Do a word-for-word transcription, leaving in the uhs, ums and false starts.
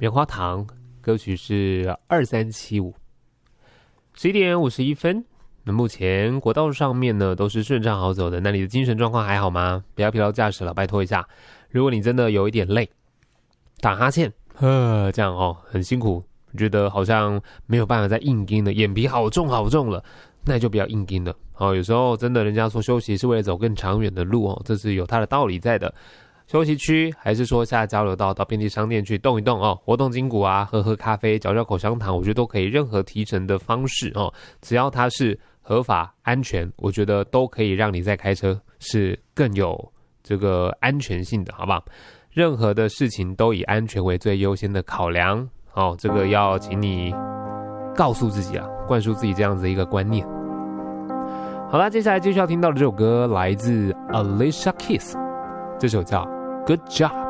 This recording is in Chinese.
棉花糖，歌曲是二三七五。十一点五十一分，那目前国道上面呢都是顺畅好走的，那你的精神状况还好吗？不要疲劳驾驶了，拜托一下。如果你真的有一点累，打哈欠，呵，这样哦很辛苦，觉得好像没有办法再硬盯了，眼皮好重好重了，那就不要硬盯了。哦，有时候真的人家说休息是为了走更长远的路哦，这是有它的道理在的。休息区还是说下交流道到便利商店去动一动哦，活动筋骨啊，喝喝咖啡，嚼嚼口香糖，我觉得都可以，任何提神的方式哦，只要它是合法安全，我觉得都可以让你在开车是更有这个安全性的，好不好？任何的事情都以安全为最优先的考量哦，这个要请你告诉自己啊，灌输自己这样子的一个观念。好啦，接下来继续要听到的这首歌来自 Alicia Keys， 这首叫 Good Job。